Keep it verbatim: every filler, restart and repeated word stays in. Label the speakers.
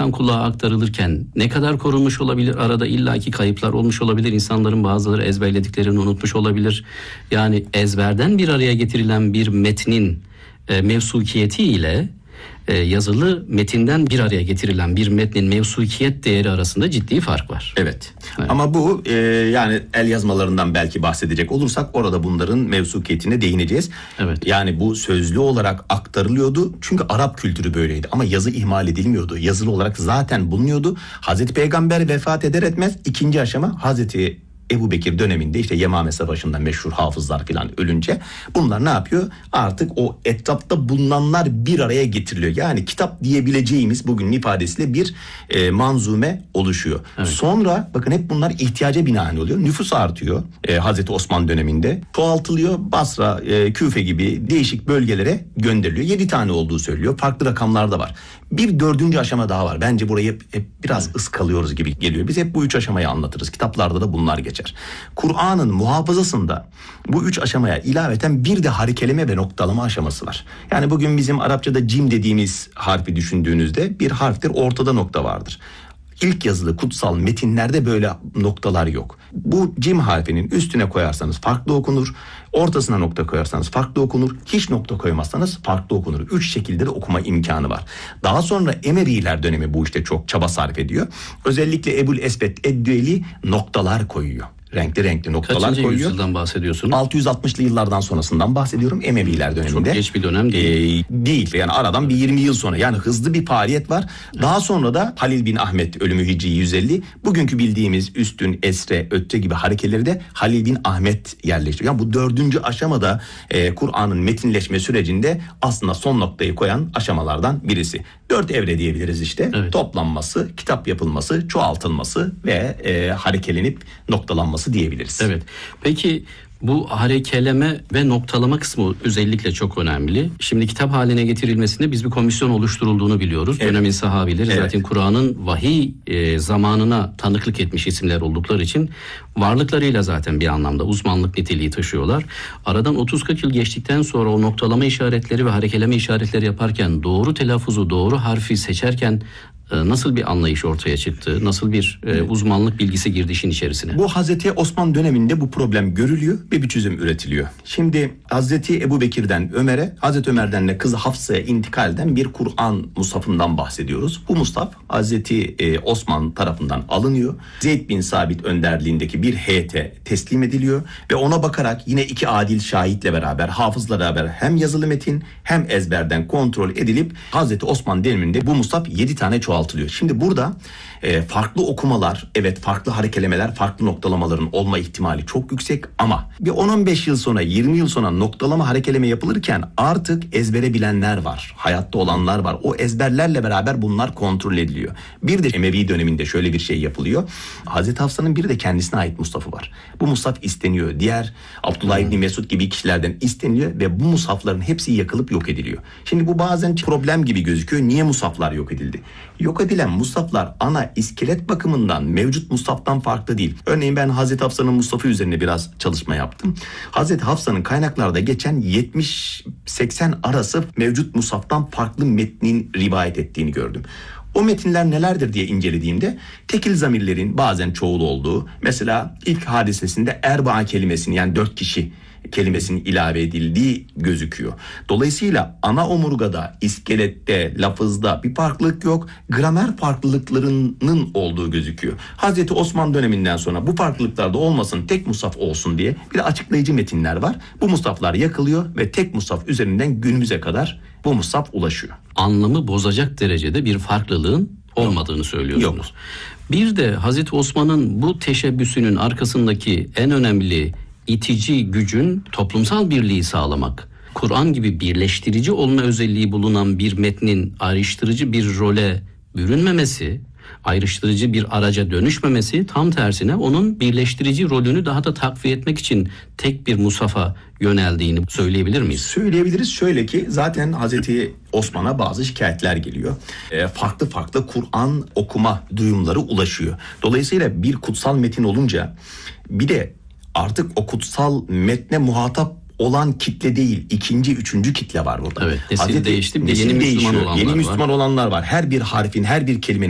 Speaker 1: kulaktan kulağa aktarılırken ne kadar korunmuş olabilir? Arada illaki kayıplar olmuş olabilir. İnsanların bazıları ezberlediklerini unutmuş olabilir. Yani ezberden bir araya getirilen bir metnin e, mevsukiyeti ile e, yazılı metinden bir araya getirilen bir metnin mevsukiyet değeri arasında ciddi fark var.
Speaker 2: Evet. Evet. Ama bu e, yani el yazmalarından belki bahsedecek olursak orada bunların mevsukiyetine değineceğiz.
Speaker 1: Evet.
Speaker 2: Yani bu sözlü olarak aktarılıyordu. Çünkü Arap kültürü böyleydi. Ama yazı ihmal edilmiyordu. Yazılı olarak zaten bulunuyordu. Hazreti Peygamber vefat eder etmez ikinci aşama Hazreti Ebu Bekir döneminde işte Yemame Savaşı'nda meşhur hafızlar falan ölünce bunlar ne yapıyor? Artık o etrafta bulunanlar bir araya getiriliyor. Yani kitap diyebileceğimiz bugünün ifadesiyle bir e, manzume oluşuyor. Evet. Sonra bakın hep bunlar ihtiyaca binaen oluyor. Nüfus artıyor e, Hazreti Osman döneminde. Çoğaltılıyor. Basra, e, Küfe gibi değişik bölgelere gönderiliyor. Yedi tane olduğu söylüyor. Farklı rakamlar da var. Bir dördüncü aşama daha var. Bence burayı hep, hep biraz evet. ıskalıyoruz gibi geliyor. Biz hep bu üç aşamayı anlatırız. Kitaplarda da bunlar geçer. Kur'an'ın muhafazasında bu üç aşamaya ilaveten bir de harekeleme ve noktalama aşaması var. Yani bugün bizim Arapçada cim dediğimiz harfi düşündüğünüzde bir harftir, ortada nokta vardır. İlk yazılı kutsal metinlerde böyle noktalar yok. Bu cim harfinin üstüne koyarsanız farklı okunur. Ortasına nokta koyarsanız farklı okunur. Hiç nokta koymazsanız farklı okunur. Üç şekilde de okuma imkanı var. Daha sonra Emeviler dönemi bu işte çok çaba sarf ediyor. Özellikle Ebul Esbet Eddüeli noktalar koyuyor. Renkli renkli noktalar
Speaker 1: Kaçıncı
Speaker 2: koyuyor.
Speaker 1: Kaçıncı yüzyıldan bahsediyorsunuz?
Speaker 2: altı yüz altmışlı yıllardan sonrasından bahsediyorum. Emeviler döneminde.
Speaker 1: Çok geç bir dönem değil.
Speaker 2: Ee, değil. Yani aradan bir yirmi yıl sonra. Yani hızlı bir faaliyet var. Daha sonra da Halil bin Ahmet ölümü Hicri yüz elli. Bugünkü bildiğimiz üstün, esre, ötte gibi harekeleri de Halil bin Ahmet yerleştiriyor. Yani bu dördüncü aşamada e, Kur'an'ın metinleşme sürecinde aslında son noktayı koyan aşamalardan birisi. Dört evre diyebiliriz işte. Evet. Toplanması, kitap yapılması, çoğaltılması ve e, harekelenip noktalanması diyebiliriz.
Speaker 1: Evet. Peki bu harekeleme ve noktalama kısmı özellikle çok önemli. Şimdi kitap haline getirilmesinde biz bir komisyon oluşturulduğunu biliyoruz. Evet. Dönemin sahabileri evet. zaten Kur'an'ın vahiy e, zamanına tanıklık etmiş isimler oldukları için varlıklarıyla zaten bir anlamda uzmanlık niteliği taşıyorlar. Aradan otuz kırk yıl geçtikten sonra o noktalama işaretleri ve harekeleme işaretleri yaparken doğru telaffuzu, doğru harfi seçerken nasıl bir anlayış ortaya çıktı? Nasıl bir e, uzmanlık bilgisi girdi işin içerisine?
Speaker 2: Bu Hazreti Osman döneminde bu problem görülüyor ve bir çözüm üretiliyor. Şimdi Hazreti Ebu Bekir'den Ömer'e, Hazreti Ömer'den de kızı Hafsa'ya intikal eden bir Kur'an mushafından bahsediyoruz. Bu mushaf Hazreti e, Osman tarafından alınıyor. Zeyd bin Sabit önderliğindeki bir heyete teslim ediliyor ve ona bakarak yine iki adil şahitle beraber, hafızla beraber hem yazılı metin hem ezberden kontrol edilip Hazreti Osman döneminde bu mushaf yedi tane çoğaltılıyor. Şimdi burada e, farklı okumalar, evet farklı harekelemeler, farklı noktalamaların olma ihtimali çok yüksek ama bir on on beş yıl sonra, yirmi yıl sonra noktalama harekeleme yapılırken artık ezbere bilenler var, hayatta olanlar var. O ezberlerle beraber bunlar kontrol ediliyor. Bir de Emevi döneminde şöyle bir şey yapılıyor. Hazreti Hafsa'nın bir de kendisine ait mushafı var. Bu mushaf isteniyor. Diğer Abdullah İbni Mesud gibi kişilerden isteniyor ve bu mushafların hepsi yakılıp yok ediliyor. Şimdi bu bazen problem gibi gözüküyor. Niye mushaflar yok edildi? Yok edilen mushaflar ana iskelet bakımından mevcut mushaftan farklı değil. Örneğin ben Hazreti Hafsa'nın mushafı üzerine biraz çalışma yaptım. Hazreti Hafsa'nın kaynaklarda geçen yetmiş seksen arası mevcut mushaftan farklı metnin rivayet ettiğini gördüm. O metinler nelerdir diye incelediğimde tekil zamirlerin bazen çoğul olduğu, mesela ilk hadisesinde erbaa kelimesini yani dört kişi kelimesinin ilave edildiği gözüküyor. Dolayısıyla ana omurgada, iskelette, lafızda bir farklılık yok. Gramer farklılıklarının olduğu gözüküyor. Hazreti Osman döneminden sonra bu farklılıklar da olmasın, tek mushaf olsun diye bir de açıklayıcı metinler var. Bu mushaflar yakılıyor ve tek mushaf üzerinden günümüze kadar bu mushaf ulaşıyor.
Speaker 1: Anlamı bozacak derecede bir farklılığın olmadığını söylüyorsunuz. Yok. Bir de Hazreti Osman'ın bu teşebbüsünün arkasındaki en önemli itici gücün toplumsal birliği sağlamak. Kur'an gibi birleştirici olma özelliği bulunan bir metnin ayrıştırıcı bir role bürünmemesi, ayrıştırıcı bir araca dönüşmemesi, tam tersine onun birleştirici rolünü daha da takviye etmek için tek bir mushafa yöneldiğini söyleyebilir miyiz?
Speaker 2: Söyleyebiliriz. Şöyle ki zaten Hazreti Osman'a bazı şikayetler geliyor. E, farklı farklı Kur'an okuma duyumları ulaşıyor. Dolayısıyla bir kutsal metin olunca bir de artık o kutsal metne muhatap olan kitle değil, ikinci, üçüncü kitle var burada.
Speaker 1: Evet, nesil
Speaker 2: Hazreti,
Speaker 1: değişti.
Speaker 2: Nesil
Speaker 1: yeni
Speaker 2: değişiyor.
Speaker 1: Müslüman olanlar
Speaker 2: yeni Müslüman
Speaker 1: var.
Speaker 2: olanlar var. Her bir harfin, her bir kelimenin